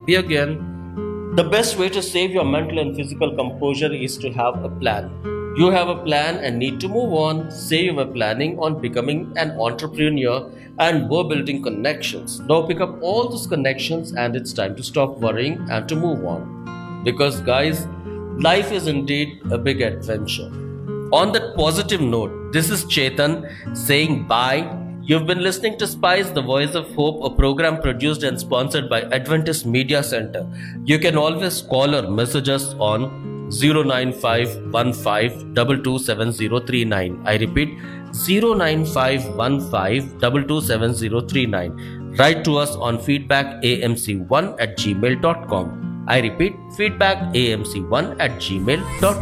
happy again. The best way to save your mental and physical composure is to have a plan. You have a plan and need to move on. Say you were planning on becoming an entrepreneur and were building connections. Now pick up all those connections and it's time to stop worrying and to move on. Because, guys, life is indeed a big adventure. On that positive note, this is Chetan saying bye. You've been listening to Spice, the Voice of Hope, a program produced and sponsored by Adventist Media Center. You can always call or message us on 09515227039. I repeat, 09515227039. Write to us on feedbackamc1@gmail.com. I repeat, feedbackamc1@gmail.com.